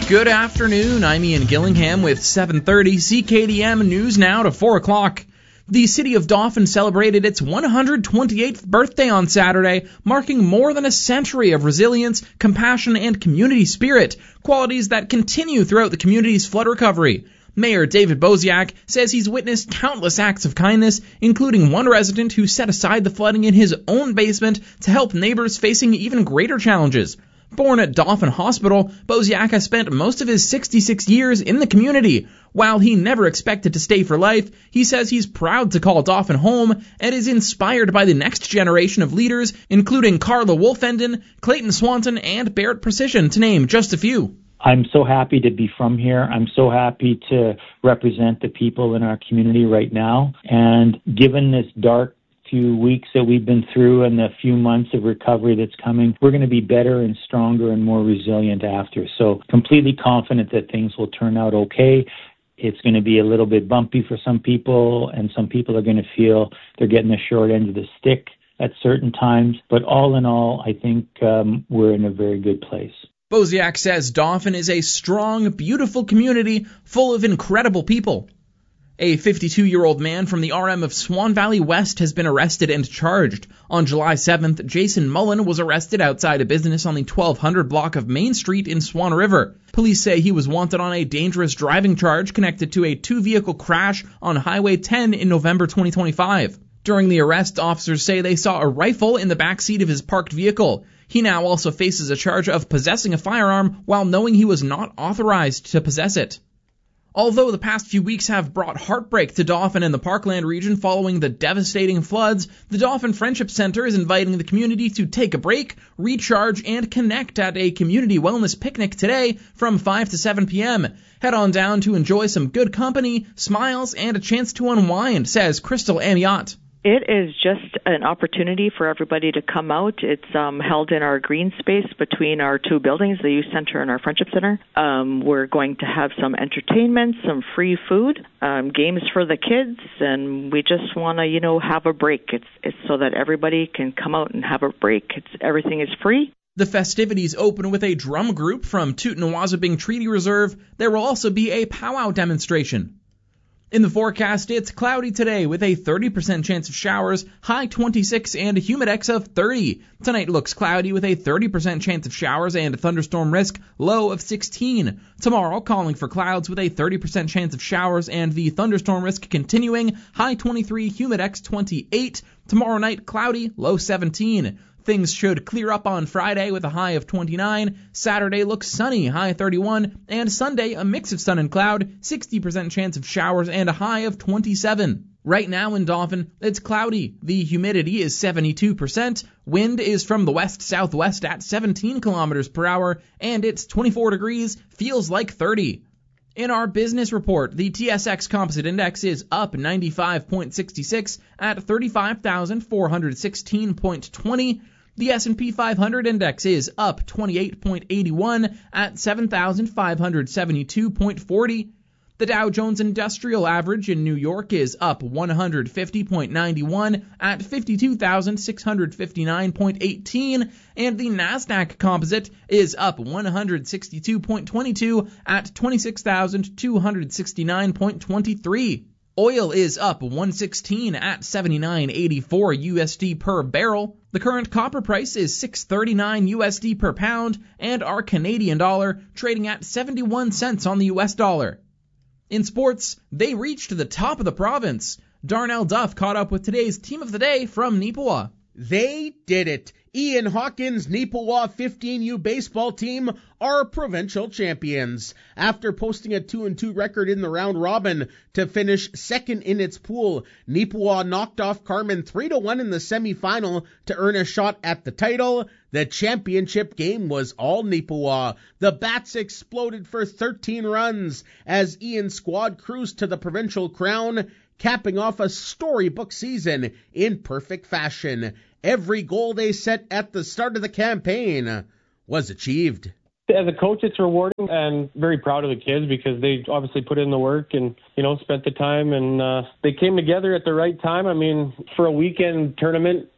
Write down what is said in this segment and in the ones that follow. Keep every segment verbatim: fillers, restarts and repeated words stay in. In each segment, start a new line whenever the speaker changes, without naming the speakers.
Good afternoon, I'm Ian Gillingham with seven thirty C K D M News Now to four o'clock. The city of Dauphin celebrated its one hundred twenty-eighth birthday on Saturday, marking more than a century of resilience, compassion, and community spirit, qualities that continue throughout the community's flood recovery. Mayor David Boziak says he's witnessed countless acts of kindness, including one resident who set aside the flooding in his own basement to help neighbors facing even greater challenges. Born at Dauphin Hospital, Boziak has spent most of his sixty-six years in the community. While he never expected to stay for life, he says he's proud to call Dauphin home and is inspired by the next generation of leaders, including Carla Wolfenden, Clayton Swanton, and Barrett Precision, to name just a few.
I'm so happy to be from here. I'm so happy to represent the people in our community right now. And given this dark few weeks that we've been through and the few months of recovery that's coming, we're going to be better and stronger and more resilient after. So completely confident that things will turn out okay. It's going to be a little bit bumpy for some people, and some people are going to feel they're getting the short end of the stick at certain times. But all in all, I think um, we're in a very good place.
Boziak says Dauphin is a strong, beautiful community full of incredible people. A fifty-two-year-old man from the R M of Swan Valley West has been arrested and charged. On July seventh, Jason Mullen was arrested outside a business on the twelve hundred block of Main Street in Swan River. Police say he was wanted on a dangerous driving charge connected to a two-vehicle crash on Highway ten in November twenty twenty-five. During the arrest, officers say they saw a rifle in the back seat of his parked vehicle. He now also faces a charge of possessing a firearm while knowing he was not authorized to possess it. Although the past few weeks have brought heartbreak to Dauphin and the Parkland region following the devastating floods, the Dauphin Friendship Center is inviting the community to take a break, recharge, and connect at a community wellness picnic today from five to seven p.m. Head on down to enjoy some good company, smiles, and a chance to unwind, says Crystal Amiot.
It is just an opportunity for everybody to come out. It's um, held in our green space between our two buildings, the Youth Center and our Friendship Center. Um, we're going to have some entertainment, some free food, um, games for the kids, and we just want to, you know, have a break. It's it's so that everybody can come out and have a break. It's everything is free.
The festivities open with a drum group from Tootenawazabing Treaty Reserve. There will also be a powwow demonstration. In the forecast, it's cloudy today with a thirty percent chance of showers, high twenty-six, and a humidex of thirty. Tonight looks cloudy with a thirty percent chance of showers and a thunderstorm risk, low of sixteen. Tomorrow, calling for clouds with a thirty percent chance of showers and the thunderstorm risk continuing, high twenty-three, humidex twenty-eight. Tomorrow night, cloudy, low seventeen. Things should clear up on Friday with a high of twenty-nine. Saturday looks sunny, high thirty-one. And Sunday, a mix of sun and cloud, sixty percent chance of showers and a high of twenty-seven. Right now in Dauphin, it's cloudy. The humidity is seventy-two percent. Wind is from the west-southwest at seventeen kilometers per hour. And it's twenty-four degrees, feels like thirty. In our business report, the T S X Composite Index is up ninety-five point six six at thirty-five thousand four hundred sixteen point two zero. The S and P five hundred Index is up twenty-eight point eight one at seven thousand five hundred seventy-two point four zero. The Dow Jones Industrial Average in New York is up one hundred fifty point nine one at fifty-two thousand six hundred fifty-nine point one eight, and the Nasdaq Composite is up one hundred sixty-two point two two at twenty-six thousand two hundred sixty-nine point two three. Oil is up one sixteen at seventy-nine eighty-four U S D per barrel. The current copper price is six thirty-nine U S D per pound, and our Canadian dollar trading at seventy-one cents on the U S dollar. In sports, they reached the top of the province. Darnell Duff caught up with today's team of the day from Neepawa.
They did it. Ian Hawkins' Neepawa fifteen U baseball team are provincial champions. After posting a two and two record in the round robin to finish second in its pool, Neepawa knocked off Carman three to one in the semifinal to earn a shot at the title. The championship game was all Neepawa. The Bats exploded for thirteen runs as Ian's squad cruised to the provincial crown, capping off a storybook season in perfect fashion. Every goal they set at the start of the campaign was achieved.
As a coach, it's rewarding and very proud of the kids because they obviously put in the work and, you know, spent the time, and uh, they came together at the right time. I mean, for a weekend tournament,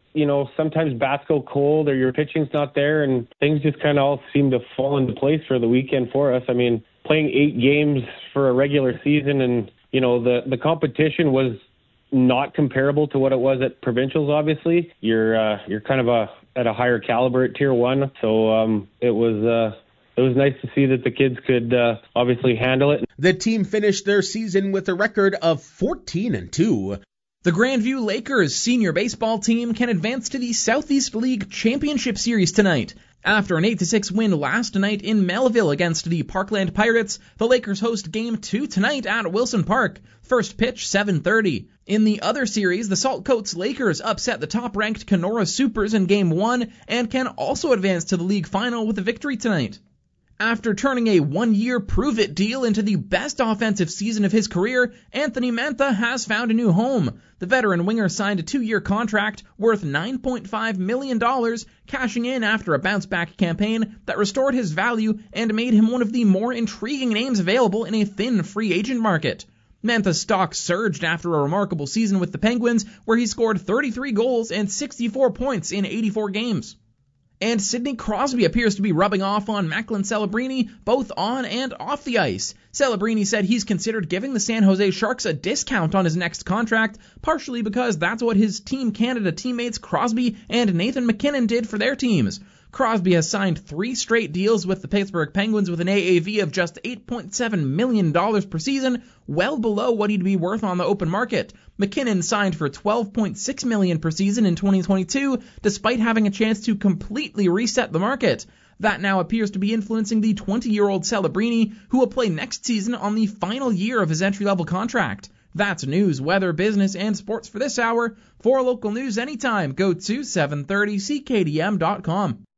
you know, sometimes bats go cold or your pitching's not there, and things just kind of all seem to fall into place for the weekend for us. I mean, playing eight games for a regular season, and, you know, the, the competition was not comparable to what it was at provincials, obviously. You're uh, you're kind of a at a higher caliber at tier one, so um, it was uh, it was nice to see that the kids could uh, obviously handle it.
The team finished their season with a record of fourteen and two.
The Grandview Lakers senior baseball team can advance to the Southeast League Championship Series tonight. After an eight to six win last night in Melville against the Parkland Pirates, the Lakers host Game two tonight at Wilson Park. First pitch, seven thirty. In the other series, the Saltcoats Lakers upset the top-ranked Kenora Supers in Game one and can also advance to the league final with a victory tonight. After turning a one-year prove-it deal into the best offensive season of his career, Anthony Mantha has found a new home. The veteran winger signed a two-year contract worth nine point five million dollars, cashing in after a bounce-back campaign that restored his value and made him one of the more intriguing names available in a thin free agent market. Mantha's stock surged after a remarkable season with the Penguins, where he scored thirty-three goals and sixty-four points in eighty-four games. And Sidney Crosby appears to be rubbing off on Macklin Celebrini, both on and off the ice. Celebrini said he's considered giving the San Jose Sharks a discount on his next contract, partially because that's what his Team Canada teammates Crosby and Nathan MacKinnon did for their teams. Crosby has signed three straight deals with the Pittsburgh Penguins with an A A V of just eight point seven million dollars per season, well below what he'd be worth on the open market. MacKinnon signed for twelve point six million dollars per season in twenty twenty-two, despite having a chance to completely reset the market. That now appears to be influencing the twenty-year-old Celebrini, who will play next season on the final year of his entry-level contract. That's news, weather, business, and sports for this hour. For local news anytime, go to seven thirty C K D M dot com.